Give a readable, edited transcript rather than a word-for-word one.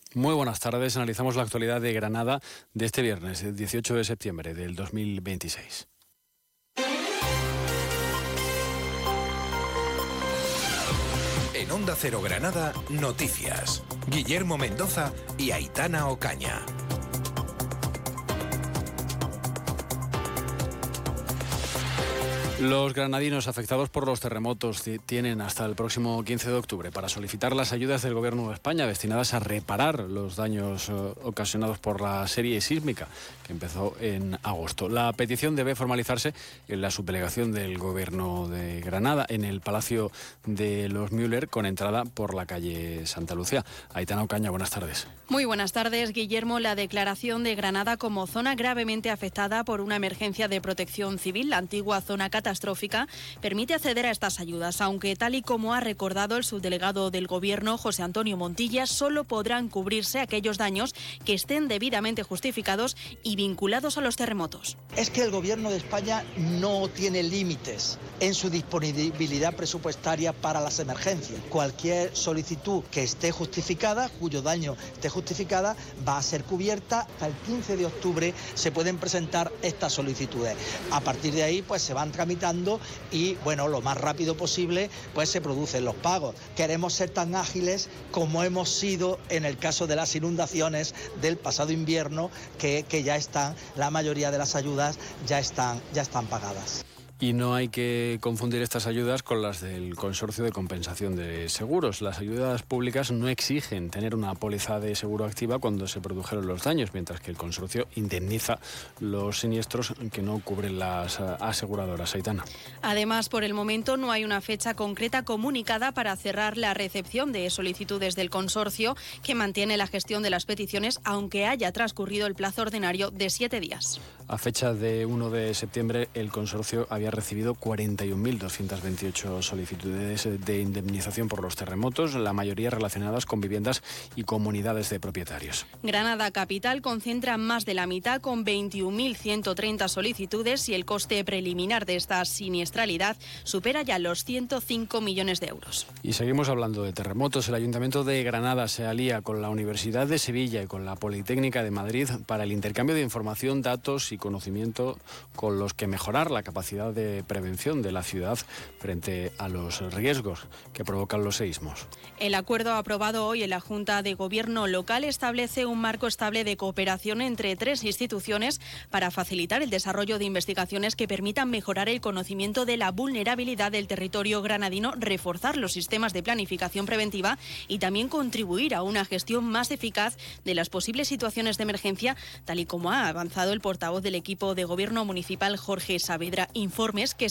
Muy buenas tardes. Analizamos la actualidad de Granada de este viernes, el 18 de septiembre del 2026. En Onda Cero Granada, noticias. Guillermo Mendoza y Aitana Ocaña. Los granadinos afectados por los terremotos tienen hasta el próximo 15 de octubre para solicitar las ayudas del Gobierno de España destinadas a reparar los daños ocasionados por la serie sísmica que empezó en agosto. La petición debe formalizarse en la subdelegación del Gobierno de Granada, en el Palacio de los Müller, con entrada por la calle Santa Lucía. Aitana Ocaña, buenas tardes. Muy buenas tardes, Guillermo. La declaración de Granada como zona gravemente afectada por una emergencia de protección civil, la antigua zona catastrófica, permite acceder a estas ayudas, aunque tal y como ha recordado el subdelegado del Gobierno, José Antonio Montilla, solo podrán cubrirse aquellos daños que estén debidamente justificados y vinculados a los terremotos. Es que el Gobierno de España no tiene límites en su disponibilidad presupuestaria para las emergencias. Cualquier solicitud que esté justificada, cuyo daño esté justificada, va a ser cubierta. Hasta el 15 de octubre se pueden presentar estas solicitudes. A partir de ahí, pues se van tramitando y, bueno, lo más rápido posible, pues se producen los pagos. Queremos ser tan ágiles como hemos sido en el caso de las inundaciones del pasado invierno, que ya están, la mayoría de las ayudas ya están pagadas. Y no hay que confundir estas ayudas con las del Consorcio de Compensación de Seguros. Las ayudas públicas no exigen tener una póliza de seguro activa cuando se produjeron los daños, mientras que el consorcio indemniza los siniestros que no cubren las aseguradoras. Aitana. Además, por el momento no hay una fecha concreta comunicada para cerrar la recepción de solicitudes del consorcio, que mantiene la gestión de las peticiones, aunque haya transcurrido el plazo ordinario de 7 días. A fecha de 1 de septiembre, el consorcio había recibido 41.228 solicitudes de indemnización por los terremotos, la mayoría relacionadas con viviendas y comunidades de propietarios. Granada Capital concentra más de la mitad, con 21.130 solicitudes, y el coste preliminar de esta siniestralidad supera ya los 105 millones de euros. Y seguimos hablando de terremotos. El Ayuntamiento de Granada se alía con la Universidad de Sevilla y con la Politécnica de Madrid para el intercambio de información, datos y conocimiento con los que mejorar la capacidad de prevención de la ciudad frente a los riesgos que provocan los seísmos. El acuerdo aprobado hoy en la Junta de Gobierno local establece un marco estable de cooperación entre 3 instituciones para facilitar el desarrollo de investigaciones que permitan mejorar el conocimiento de la vulnerabilidad del territorio granadino, reforzar los sistemas de planificación preventiva y también contribuir a una gestión más eficaz de las posibles situaciones de emergencia, tal y como ha avanzado el portavoz del equipo de Gobierno municipal, Jorge Saavedra. Informes que